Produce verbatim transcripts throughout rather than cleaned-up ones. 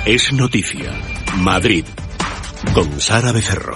Es noticia. Madrid. Con Sara Becerro.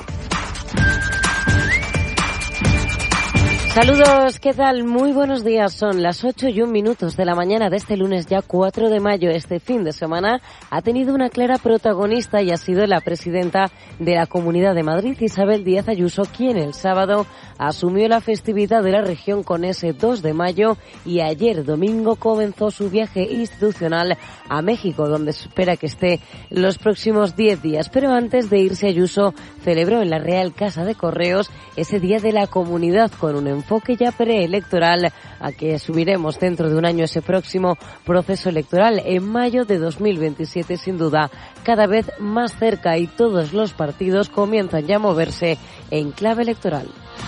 Saludos, ¿qué tal? Muy buenos días. Son las ocho y un minutos de la mañana de este lunes ya cuatro de mayo. Este fin de semana ha tenido una clara protagonista y ha sido la presidenta de la Comunidad de Madrid, Isabel Díaz Ayuso, quien el sábado asumió la festividad de la región con ese dos de mayo y ayer domingo comenzó su viaje institucional a México, donde se espera que esté los próximos diez días. Pero antes de irse, Ayuso celebró en la Real Casa de Correos ese Día de la Comunidad con un enfoque ya preelectoral a que subiremos dentro de un año ese próximo proceso electoral en mayo de dos mil veintisiete, sin duda cada vez más cerca, y todos los partidos comienzan ya a moverse en clave electoral.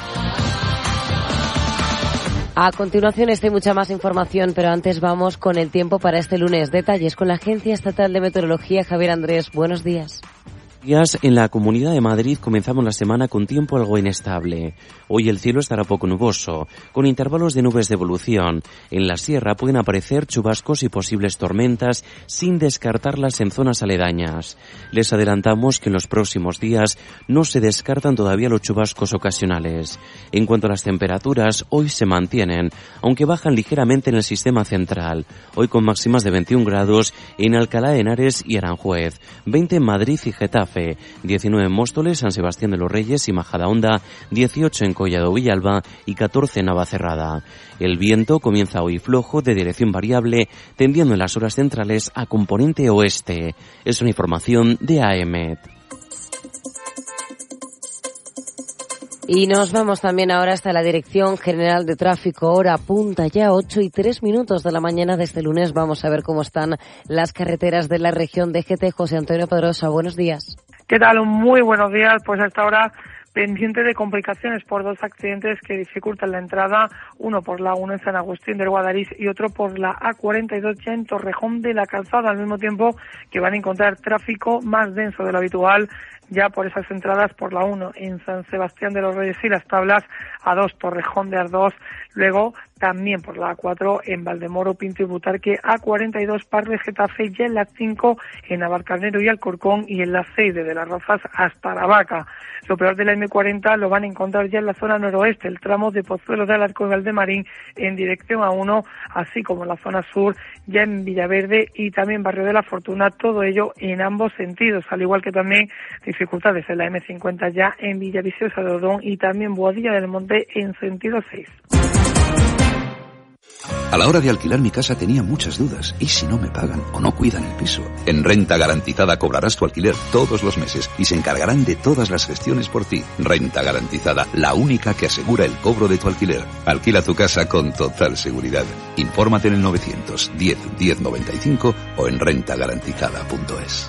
A continuación esta y mucha más información, pero antes vamos con el tiempo para este lunes. Detalles con la Agencia Estatal de Meteorología. Javier Andrés, buenos días. En la Comunidad de Madrid comenzamos la semana con tiempo algo inestable. Hoy el cielo estará poco nuboso, con intervalos de nubes de evolución. En la sierra pueden aparecer chubascos y posibles tormentas, sin descartarlas en zonas aledañas. Les adelantamos que en los próximos días no se descartan todavía los chubascos ocasionales. En cuanto a las temperaturas, hoy se mantienen, aunque bajan ligeramente en el sistema central. Hoy con máximas de veintiún grados en Alcalá de Henares y Aranjuez, veinte en Madrid y Getafe, diecinueve en Móstoles, San Sebastián de los Reyes y Majadahonda, dieciocho en Collado Villalba y catorce en Navacerrada. El viento comienza hoy flojo, de dirección variable, tendiendo en las horas centrales a componente oeste. Es una información de A E M E T. Y nos vamos también ahora hasta la Dirección General de Tráfico. Hora punta ya, ocho y tres minutos de la mañana de este lunes. Vamos a ver cómo están las carreteras de la región de G T. José Antonio Pedrosa, buenos días. ¿Qué tal? Muy buenos días. Pues hasta ahora pendiente de complicaciones por dos accidentes que dificultan la entrada, uno por la uno en San Agustín del Guadalís y otro por la A cuarenta y dos ya en Torrejón de la Calzada, al mismo tiempo que van a encontrar tráfico más denso de lo habitual ya por esas entradas por la uno en San Sebastián de los Reyes y Las Tablas, A dos Torrejón de Ardoz, luego también por la A cuatro en Valdemoro, Pinto y Butarque, A cuarenta y dos Par de Getafe, ya en la cinco en Navalcarnero y Alcorcón y en la seis de Las Rozas hasta Aravaca. Lo peor de la eme cuarenta lo van a encontrar ya en la zona noroeste, el tramo de Pozuelo de Alarcón y Valdemarín en dirección A uno, así como en la zona sur, ya en Villaverde y también Barrio de la Fortuna, todo ello en ambos sentidos, al igual que también dificultades en la eme cincuenta ya en Villaviciosa de Odón y también Boadilla del Monte en sentido seis. A la hora de alquilar mi casa tenía muchas dudas. ¿Y si no me pagan o no cuidan el piso? En Renta Garantizada cobrarás tu alquiler todos los meses y se encargarán de todas las gestiones por ti. Renta Garantizada, la única que asegura el cobro de tu alquiler. Alquila tu casa con total seguridad. Infórmate en el novecientos diez diez noventa y cinco o en renta garantizada punto es.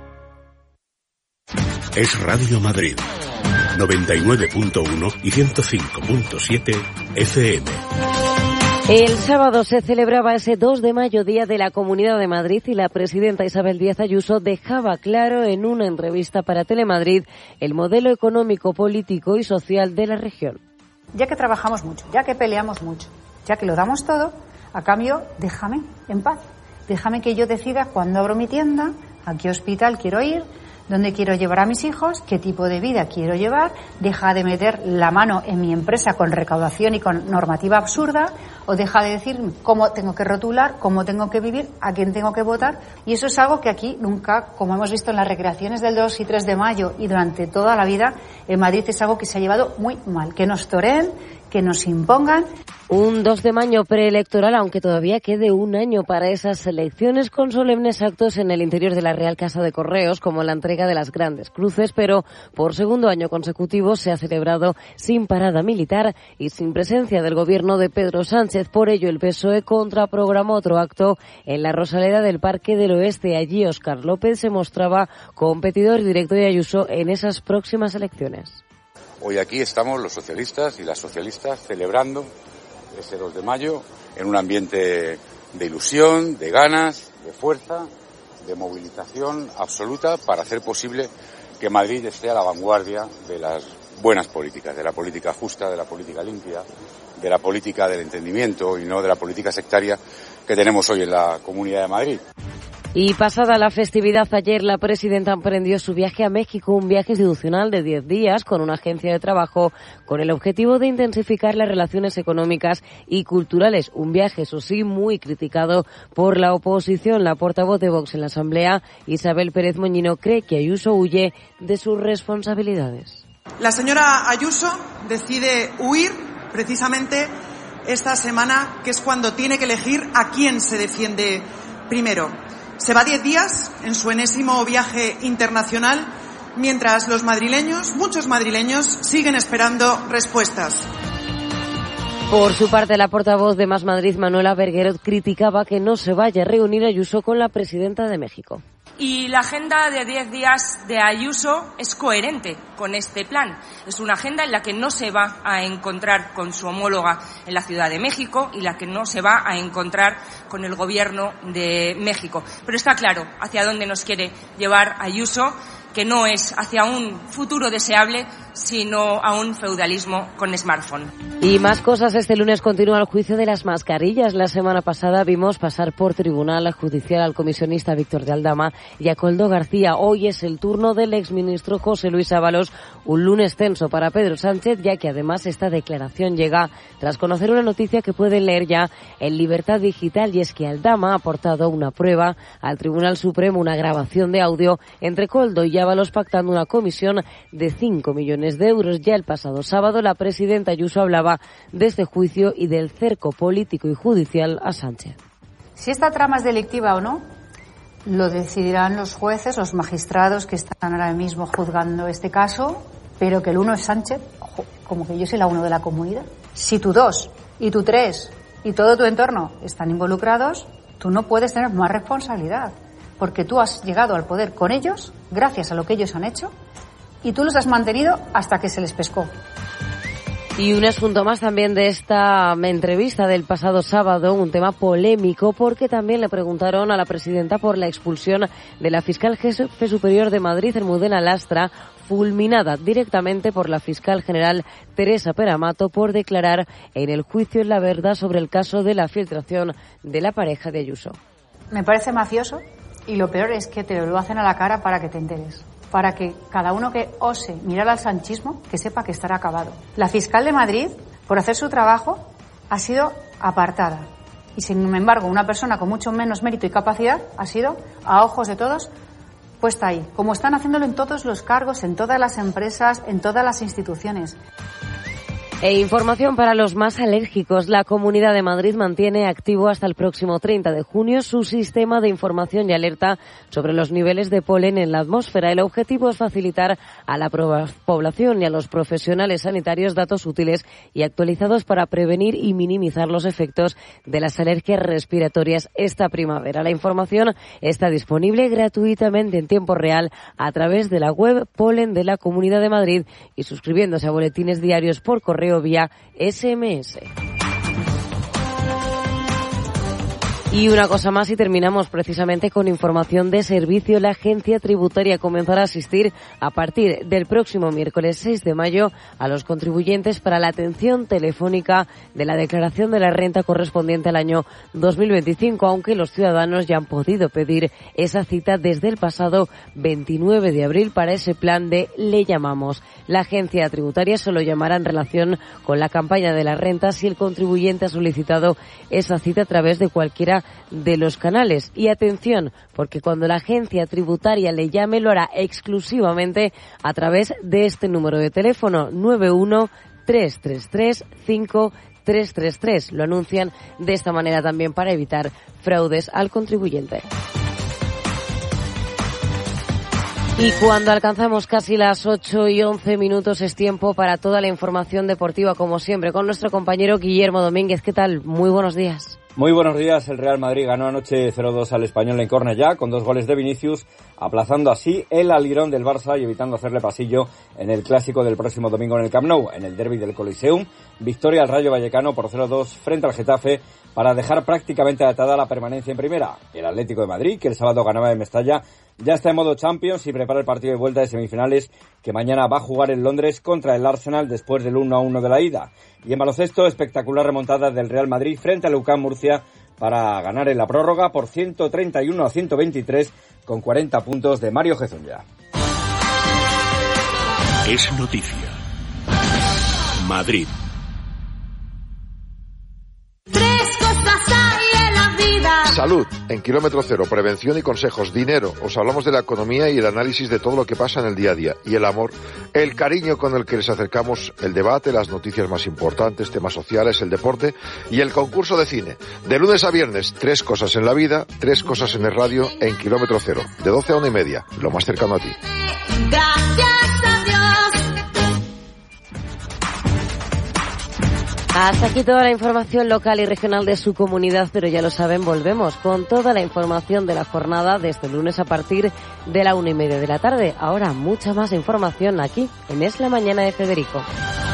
Es Radio Madrid, noventa y nueve punto uno y ciento cinco punto siete F M. El sábado se celebraba ese dos de mayo, Día de la Comunidad de Madrid, y la presidenta Isabel Díaz Ayuso dejaba claro en una entrevista para Telemadrid el modelo económico, político y social de la región. Ya que trabajamos mucho, ya que peleamos mucho, ya que lo damos todo, a cambio, déjame en paz. Déjame que yo decida cuándo abro mi tienda, a qué hospital quiero ir, dónde quiero llevar a mis hijos, qué tipo de vida quiero llevar, deja de meter la mano en mi empresa con recaudación y con normativa absurda, o deja de decir cómo tengo que rotular, cómo tengo que vivir, a quién tengo que votar. Y eso es algo que aquí nunca, como hemos visto en las recreaciones del dos y tres de mayo y durante toda la vida, en Madrid es algo que se ha llevado muy mal, que nos toreen, que nos impongan. Un dos de mayo preelectoral, aunque todavía quede un año para esas elecciones, con solemnes actos en el interior de la Real Casa de Correos, como la entrega de las grandes cruces, pero por segundo año consecutivo se ha celebrado sin parada militar y sin presencia del gobierno de Pedro Sánchez. Por ello, el P S O E contraprogramó otro acto en la Rosaleda del Parque del Oeste. Allí Óscar López se mostraba competidor directo de Ayuso en esas próximas elecciones. Hoy aquí estamos los socialistas y las socialistas celebrando ese dos de mayo en un ambiente de ilusión, de ganas, de fuerza, de movilización absoluta para hacer posible que Madrid esté a la vanguardia de las buenas políticas, de la política justa, de la política limpia, de la política del entendimiento y no de la política sectaria que tenemos hoy en la Comunidad de Madrid. Y pasada la festividad ayer, la presidenta emprendió su viaje a México, un viaje institucional de diez días con una agencia de trabajo con el objetivo de intensificar las relaciones económicas y culturales. Un viaje, eso sí, muy criticado por la oposición. La portavoz de Vox en la Asamblea, Isabel Pérez Moñino, cree que Ayuso huye de sus responsabilidades. La señora Ayuso decide huir precisamente esta semana, que es cuando tiene que elegir a quién se defiende primero. Se va diez días en su enésimo viaje internacional, mientras los madrileños, muchos madrileños, siguen esperando respuestas. Por su parte, la portavoz de Más Madrid, Manuela Berguerot, criticaba que no se vaya a reunir Ayuso con la presidenta de México. Y la agenda de diez días de Ayuso es coherente con este plan. Es una agenda en la que no se va a encontrar con su homóloga en la Ciudad de México y la que no se va a encontrar con el Gobierno de México. Pero está claro hacia dónde nos quiere llevar Ayuso, que no es hacia un futuro deseable, sino a un feudalismo con smartphone. Y más cosas. Este lunes continúa el juicio de las mascarillas. La semana pasada vimos pasar por tribunal judicial al comisionista Víctor de Aldama y a Koldo García. Hoy es el turno del exministro José Luis Ábalos. Un lunes tenso para Pedro Sánchez, ya que además esta declaración llega tras conocer una noticia que pueden leer ya en Libertad Digital, y es que Aldama ha aportado una prueba al Tribunal Supremo, una grabación de audio entre Koldo y Ábalos pactando una comisión de cinco millones de euros. Ya el pasado sábado la presidenta Ayuso hablaba de este juicio y del cerco político y judicial a Sánchez. Si esta trama es delictiva o no, lo decidirán los jueces, los magistrados que están ahora mismo juzgando este caso, pero que el uno es Sánchez, ojo, como que yo soy la uno de la comunidad. Si tú dos y tú tres y todo tu entorno están involucrados, tú no puedes tener más responsabilidad, porque tú has llegado al poder con ellos, gracias a lo que ellos han hecho, y tú los has mantenido hasta que se les pescó. Y un asunto más también de esta entrevista del pasado sábado, un tema polémico, porque también le preguntaron a la presidenta por la expulsión de la fiscal jefe superior de Madrid, Almudena Lastra, fulminada directamente por la fiscal general Teresa Peramato por declarar en el juicio la verdad sobre el caso de la filtración de la pareja de Ayuso. Me parece mafioso, y lo peor es que te lo hacen a la cara para que te enteres. Para que cada uno que ose mirar al sanchismo, que sepa que estará acabado. La fiscal de Madrid, por hacer su trabajo, ha sido apartada. Y sin embargo, una persona con mucho menos mérito y capacidad ha sido, a ojos de todos, puesta ahí. Como están haciéndolo en todos los cargos, en todas las empresas, en todas las instituciones. E información para los más alérgicos. La Comunidad de Madrid mantiene activo hasta el próximo treinta de junio su sistema de información y alerta sobre los niveles de polen en la atmósfera. El objetivo es facilitar a la población y a los profesionales sanitarios datos útiles y actualizados para prevenir y minimizar los efectos de las alergias respiratorias esta primavera. La información está disponible gratuitamente en tiempo real a través de la web Polen de la Comunidad de Madrid y suscribiéndose a boletines diarios por correo vía ese eme ese. Y una cosa más y terminamos precisamente con información de servicio. La agencia tributaria comenzará a asistir a partir del próximo miércoles seis de mayo a los contribuyentes para la atención telefónica de la declaración de la renta correspondiente al año dos mil veinticinco, aunque los ciudadanos ya han podido pedir esa cita desde el pasado veintinueve de abril para ese plan de Le Llamamos. La agencia tributaria solo llamará en relación con la campaña de la renta si el contribuyente ha solicitado esa cita a través de cualquiera de los canales. Y atención, porque cuando la agencia tributaria le llame lo hará exclusivamente a través de este número de teléfono nueve uno tres tres tres cinco tres tres tres. Lo anuncian de esta manera también para evitar fraudes al contribuyente. Y cuando alcanzamos casi las ocho y once minutos es tiempo para toda la información deportiva, como siempre, con nuestro compañero Guillermo Domínguez. ¿Qué tal? Muy buenos días. Muy buenos días. El Real Madrid ganó anoche cero dos al Español en Cornellá con dos goles de Vinicius, aplazando así el alirón del Barça y evitando hacerle pasillo en el clásico del próximo domingo en el Camp Nou. En el derbi del Coliseum, victoria al Rayo Vallecano por cero dos frente al Getafe para dejar prácticamente atada la permanencia en primera. El Atlético de Madrid, que el sábado ganaba en Mestalla, ya está en modo Champions y prepara el partido de vuelta de semifinales que mañana va a jugar en Londres contra el Arsenal después del uno a uno de la ida. Y en baloncesto, espectacular remontada del Real Madrid frente al U C A M Murcia para ganar en la prórroga por ciento treinta y uno a ciento veintitrés con cuarenta puntos de Mario Gezunya. Es noticia. Madrid. Tres cosas hay en la vida. Salud, en Kilómetro Cero, prevención y consejos. Dinero, os hablamos de la economía y el análisis de todo lo que pasa en el día a día. Y el amor, el cariño con el que les acercamos el debate, las noticias más importantes, temas sociales, el deporte y el concurso de cine. De lunes a viernes, tres cosas en la vida, tres cosas en el radio, en Kilómetro Cero. De doce a una y media, lo más cercano a ti. Gracias a Dios. Hasta aquí toda la información local y regional de su comunidad, pero ya lo saben, volvemos con toda la información de la jornada desde el lunes a partir de la una y media de la tarde. Ahora mucha más información aquí en Es la Mañana de Federico.